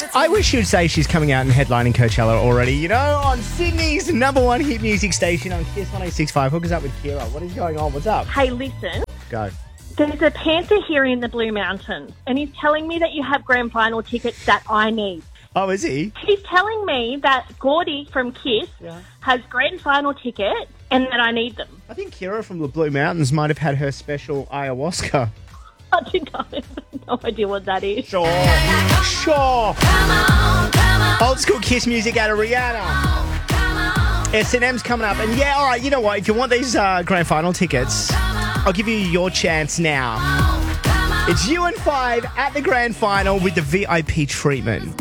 I wish you'd say she's coming out and headlining Coachella already, you know, on Sydney's #1 hit music station on Kiss 106.5. Hook us up with Kira. What is going on? What's up? Hey, listen. Go. There's a panther here in the Blue Mountains, and he's telling me that you have grand final tickets that I need. Oh, is he? He's telling me that Gordy from Kiss has grand final tickets and that I need them. I think Kira from the Blue Mountains might have had her special ayahuasca. I think I have no idea what that is. Sure. Old school Kiss music out of Rihanna. S&M's coming up. And yeah, all right, you know what? If you want these grand final tickets, I'll give you your chance now. It's you and 5 at the grand final with the VIP treatment.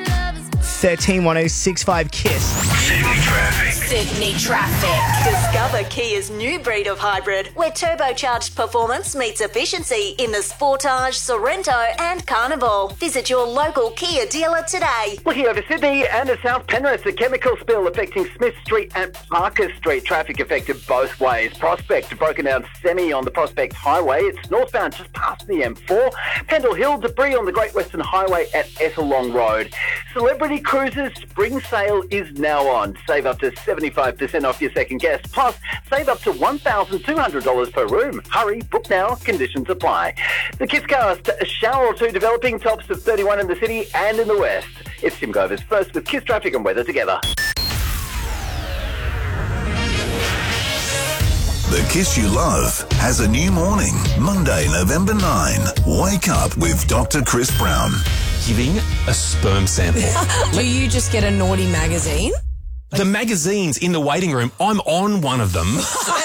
131065 Kiss. Sydney traffic. Sydney traffic. Discover Kia's new breed of hybrid where turbocharged performance meets efficiency in the Sportage, Sorrento and Carnival. Visit your local Kia dealer today. Looking over Sydney and to South Penrith, a chemical spill affecting Smith Street and Parker Street. Traffic affected both ways. Prospect broken down semi on the Prospect Highway. It's northbound just past the M4. Pendle Hill debris on the Great Western Highway at Ethelong Road. Celebrity Cruises spring sale is now on. Save up to 75% off your second guest. Plus, save up to $1,200 per room. Hurry, book now. Conditions apply. The Kisscast, a shower or two developing, tops of 31 in the city and in the west. It's Tim Govers first with Kiss traffic and weather together. The Kiss You Love has a new morning. Monday, November 9. Wake up with Dr. Chris Brown. Giving a sperm sample. Do you just get a naughty magazine? The magazines in the waiting room, I'm on one of them.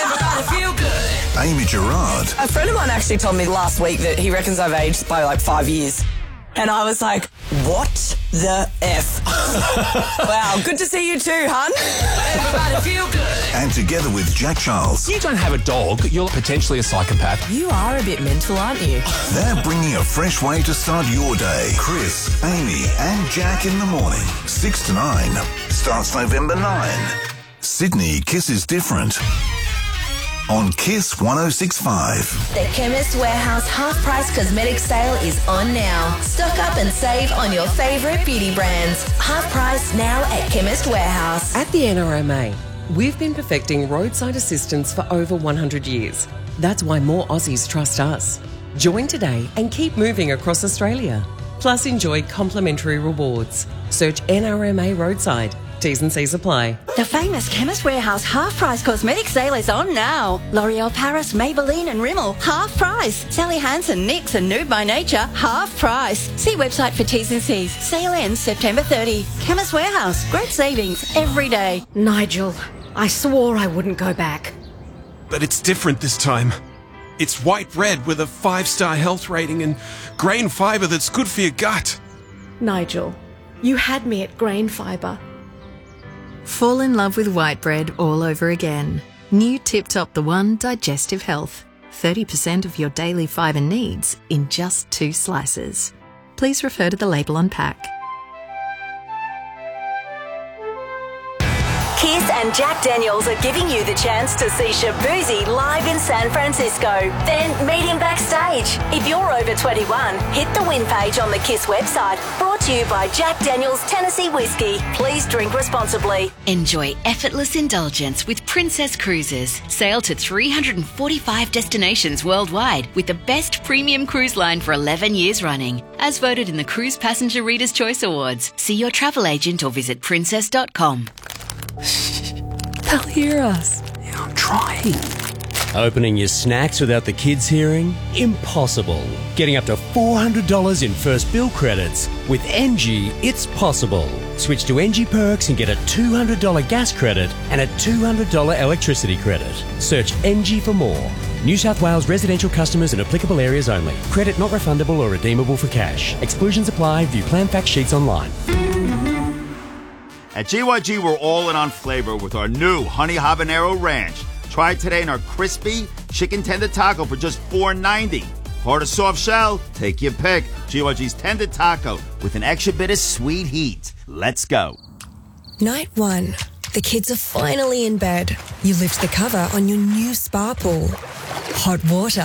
Amy Gerard. A friend of mine actually told me last week that he reckons I've aged by like 5 years. And I was like, what the F? Wow, good to see you too, hun. Everybody feel good. And together with Jack Charles, You don't have a dog, you're potentially a psychopath. You are a bit mental, aren't you? they're bringing a fresh way to start your day. Chris, Amy and Jack in the morning. 6 to 9. Starts November 9. Sydney Kiss is different. On Kiss 106.5. The Chemist Warehouse half-price cosmetic sale is on now. Stock up and save on your favourite beauty brands. Half price now at Chemist Warehouse. At the NRMA, we've been perfecting roadside assistance for over 100 years. That's why more Aussies trust us. Join today and keep moving across Australia. Plus enjoy complimentary rewards. Search NRMA Roadside. T's and C's apply. The famous Chemist Warehouse half-price cosmetic sale is on now. L'Oreal Paris, Maybelline and Rimmel, half price. Sally Hansen, NYX and Nude by Nature, half price. See website for T's and C's. Sale ends September 30. Chemist Warehouse, great savings every day. Nigel, I swore I wouldn't go back. But it's different this time. It's white bread with a 5-star health rating and grain fibre that's good for your gut. Nigel, you had me at grain fibre. Fall in love with white bread all over again. New Tip Top The One Digestive Health. 30% of your daily fibre needs in just 2 slices. Please refer to the label on pack. Kiss and Jack Daniels are giving you the chance to see Shabuzi live in San Francisco. Then meet him backstage. If you're over 21, hit the win page on the Kiss website. Brought to you by Jack Daniels Tennessee Whiskey. Please drink responsibly. Enjoy effortless indulgence with Princess Cruises. Sail to 345 destinations worldwide with the best premium cruise line for 11 years running. As voted in the Cruise Passenger Reader's Choice Awards. See your travel agent or visit princess.com. They'll hear us. Yeah, I'm trying. Opening your snacks without the kids hearing? Impossible. Getting up to $400 in first bill credits. With NG, it's possible. Switch to NG Perks and get a $200 gas credit and a $200 electricity credit. Search NG for more. New South Wales residential customers in applicable areas only. Credit not refundable or redeemable for cash. Exclusions apply. View plan fact sheets online. At GYG, we're all in on flavor with our new Honey Habanero Ranch. Try it today in our crispy chicken tender taco for just $4.90. Hard or soft shell? Take your pick. GYG's tender taco with an extra bit of sweet heat. Let's go. Night 1. The kids are finally in bed. You lift the cover on your new spa pool. Hot water,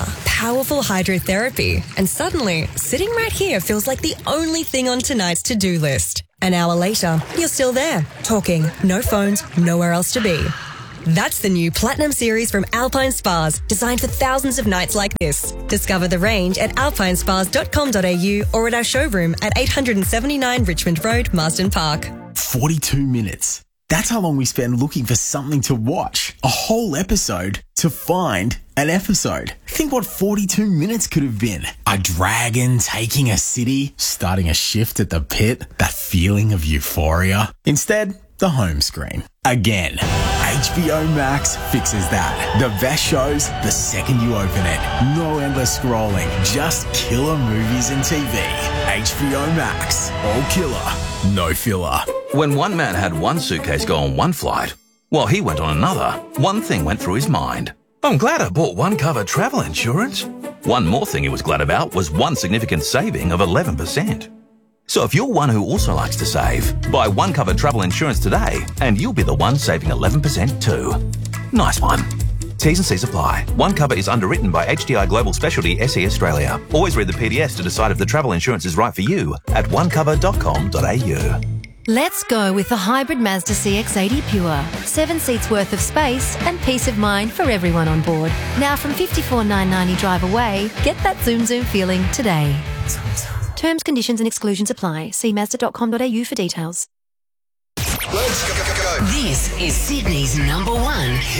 powerful hydrotherapy, and suddenly, sitting right here feels like the only thing on tonight's to-do list. An hour later, you're still there, talking, no phones, nowhere else to be. That's the new Platinum Series from Alpine Spas, designed for thousands of nights like this. Discover the range at alpinespas.com.au or at our showroom at 879 Richmond Road, Marsden Park. 42 minutes. That's how long we spend looking for something to watch. A whole episode to find an episode. Think what 42 minutes could have been. A dragon taking a city, starting a shift at the pit, that feeling of euphoria. Instead, the home screen. Again, HBO Max fixes that. The best shows the second you open it. No endless scrolling, just killer movies and TV. HBO Max. All killer, no filler. When one man had one suitcase go on one flight, while he went on another, one thing went through his mind. I'm glad I bought one cover travel insurance. One more thing he was glad about was one significant saving of 11%. So if you're one who also likes to save, buy one cover travel insurance today and you'll be the one saving 11% too. Nice one. T's and C's apply. One cover is underwritten by HDI Global Specialty SE Australia. Always read the PDS to decide if the travel insurance is right for you at onecover.com.au. Let's go with the hybrid Mazda CX-80 Pure. 7 seats worth of space and peace of mind for everyone on board. Now from $54,990 drive away, get that zoom zoom feeling today. Terms, conditions and exclusions apply. See Mazda.com.au for details. Let's go. This is Sydney's #1 hit